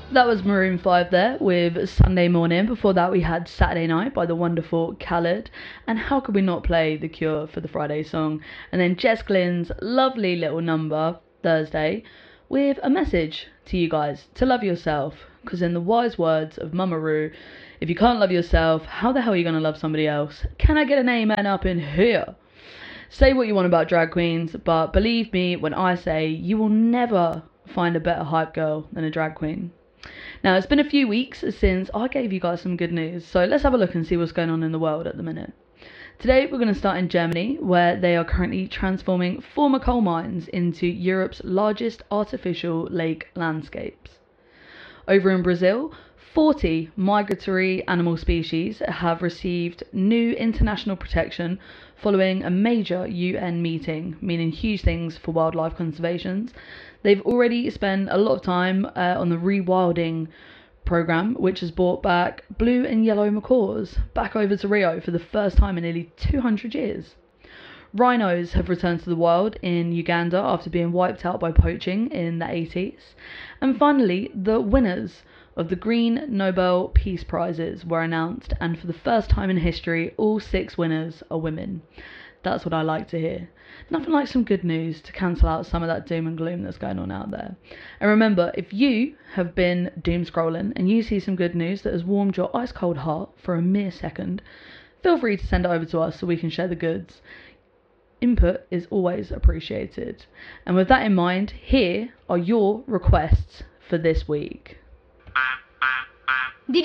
That was Maroon 5 there with Sunday Morning. Before that, we had Saturday Night by the wonderful Khaled. And how could we not play The Cure for the Friday song? And then Jess Glynne's lovely little number, Thursday, with a message to you guys to love yourself. Because, in the wise words of Mama Ru, if you can't love yourself, how the hell are you going to love somebody else? Can I get an amen up in here? Say what you want about drag queens, but believe me when I say you will never find a better hype girl than a drag queen. Now, it's been a few weeks since I gave you guys some good news, so let's have a look and see what's going on in the world at the minute. Today, we're going to start in Germany, where they are currently transforming former coal mines into Europe's largest artificial lake landscapes. Over in Brazil, 40 migratory animal species have received new international protection following a major UN meeting, meaning huge things for wildlife conservation. They've already spent a lot of time on the rewilding program, which has brought back blue and yellow macaws back over to Rio for the first time in nearly 200 years. Rhinos have returned to the wild in Uganda after being wiped out by poaching in the 80s. And finally, the winners of the Green Nobel Peace Prizes were announced, and for the first time in history, all 6 winners are women. That's what I like to hear. Nothing like some good news to cancel out some of that doom and gloom that's going on out there. And remember, if you have been doom scrolling and you see some good news that has warmed your ice cold heart for a mere second, feel free to send it over to us so we can share the goods. Input is always appreciated. And with that in mind, here are your requests for this week.